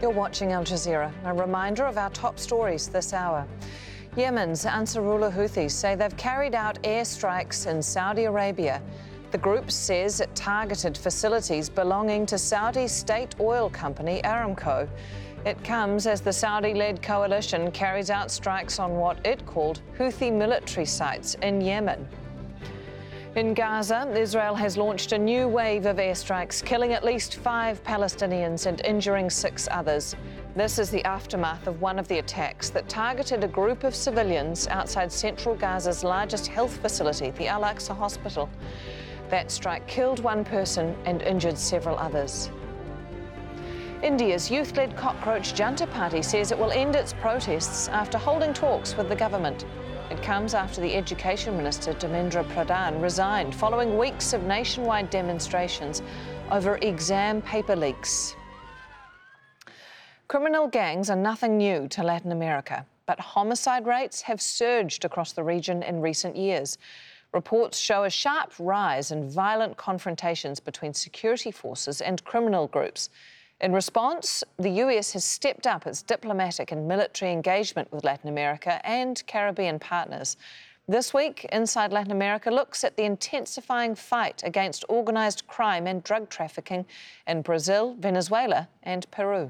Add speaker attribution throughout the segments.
Speaker 1: You're watching Al Jazeera. A reminder of our top stories this hour. Yemen's Ansarullah Houthis say they've carried out airstrikes in Saudi Arabia. The group says it targeted facilities belonging to Saudi state oil company Aramco. It comes as the Saudi-led coalition carries out strikes on what it called Houthi military sites in Yemen. In Gaza, Israel has launched a new wave of airstrikes, killing at least 5 Palestinians and injuring 6 others. This is the aftermath of one of the attacks that targeted a group of civilians outside central Gaza's largest health facility, the Al-Aqsa Hospital. That strike killed 1 person and injured several others. India's youth-led Cockroach Junta Party says it will end its protests after holding talks with the government. It comes after the Education Minister, Dharmendra Pradhan, resigned following weeks of nationwide demonstrations over exam paper leaks. Criminal gangs are nothing new to Latin America, but homicide rates have surged across the region in recent years. Reports show a sharp rise in violent confrontations between security forces and criminal groups. In response, the US has stepped up its diplomatic and military engagement with Latin America and Caribbean partners. This week, Inside Latin America looks at the intensifying fight against organised crime and drug trafficking in Brazil, Venezuela and Peru.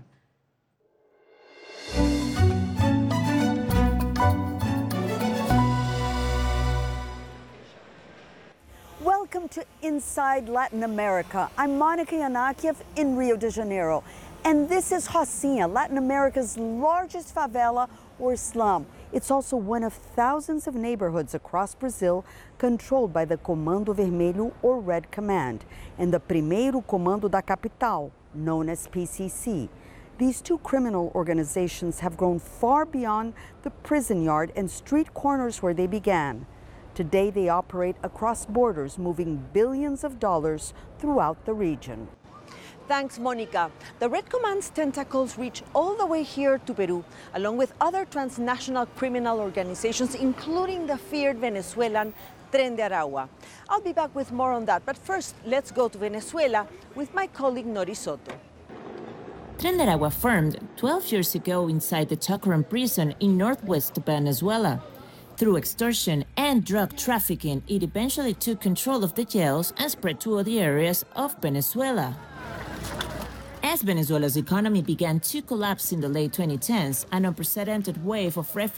Speaker 2: Welcome to Inside Latin America. I'm Monica Yanakiev in Rio de Janeiro. And this is Rocinha, Latin America's largest favela or slum. It's also one of thousands of neighborhoods across Brazil controlled by the Comando Vermelho or Red Command and the Primeiro Comando da Capital, known as PCC. These two criminal organizations have grown far beyond the prison yard and street corners where they began. Today, they operate across borders, moving billions of dollars throughout the region. Thanks, Monica. The Red Command's tentacles reach all the way here to Peru, along with other transnational criminal organizations, including the feared Venezuelan Tren de Aragua. I'll be back with more on that, but first, let's go to Venezuela with my colleague Nori Soto.
Speaker 3: Tren de Aragua formed 12 years ago inside the Chacron prison in northwest Venezuela. Through extortion and drug trafficking, it eventually took control of the jails and spread to other areas of Venezuela. As Venezuela's economy began to collapse in the late 2010s, an unprecedented wave of refugees